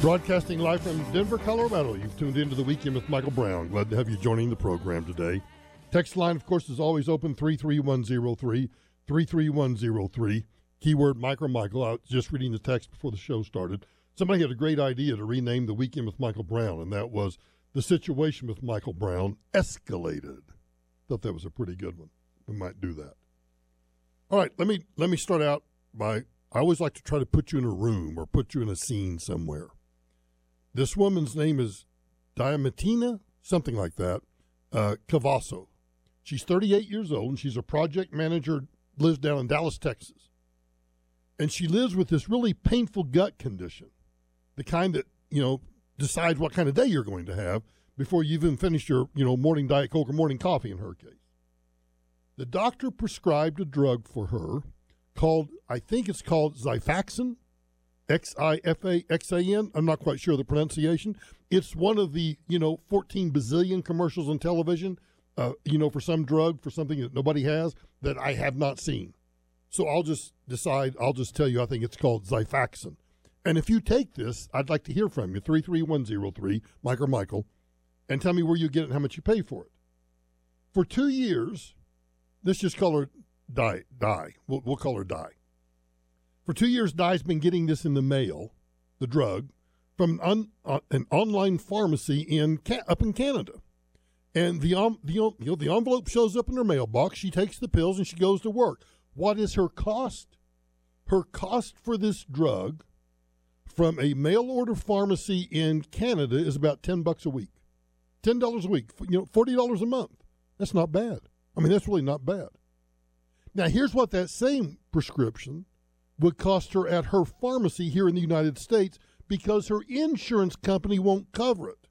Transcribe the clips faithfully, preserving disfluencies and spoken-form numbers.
Broadcasting live from Denver, Colorado. You've tuned into the Weekend with Michael Brown. Glad to have you joining the program today. Text line, of course, is always open, three three one zero three, three three one zero three. Keyword Mike or Michael. I was just reading the text before the show started. Somebody had a great idea to rename the Weekend with Michael Brown, and that was The Situation with Michael Brown Escalated. Thought that was a pretty good one. We might do that. All right, let me let me start out by, I always like to try to put you in a room or put you in a scene somewhere. This woman's name is Diamantina, something like that, uh, Cavasso. She's thirty-eight years old, and she's a project manager, lives down in Dallas, Texas. And she lives with this really painful gut condition, the kind that, you know, decides what kind of day you're going to have before you even finish your, you know, morning Diet Coke or morning coffee in her case. The doctor prescribed a drug for her called, I think it's called Xifaxan. X I F A X A N. I'm not quite sure of the pronunciation. It's one of the, you know, fourteen bazillion commercials on television, uh, you know, for some drug, for something that nobody has, that I have not seen. So I'll just decide, I'll just tell you, I think it's called Xifaxan. And if you take this, I'd like to hear from you, three three one zero three, Mike or Michael, and tell me where you get it and how much you pay for it. For two years, let's just call her Di. Di. We'll, we'll call her Di. For two years, Di's been getting this in the mail, the drug, from an, un, uh, an online pharmacy in up in Canada. And the, um, the, you know, the envelope shows up in her mailbox. She takes the pills and she goes to work. What is her cost? Her cost for this drug from a mail-order pharmacy in Canada is about ten bucks a week. ten dollars a week, you know, forty dollars a month. That's not bad. I mean, that's really not bad. Now, here's what that same prescription would cost her at her pharmacy here in the United States because her insurance company won't cover it.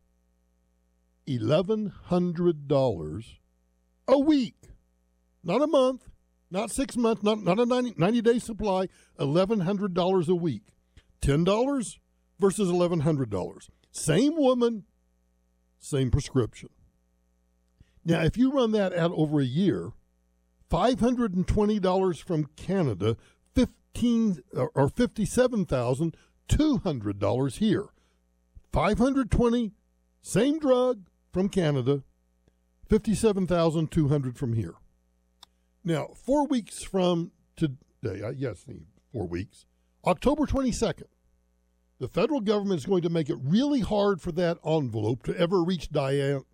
eleven hundred dollars a week. Not a month, not six months, not, not a ninety-day supply, eleven hundred dollars a week. ten dollars versus eleven hundred dollars. Same woman, same prescription. Now, if you run that out over a year, five hundred twenty dollars from Canada, fifteen or fifty-seven thousand two hundred dollars here. five hundred twenty, same drug from Canada, fifty-seven thousand two hundred from here. Now, four weeks from today, yes, four weeks, October twenty-second, the federal government is going to make it really hard for that envelope to ever reach Diane,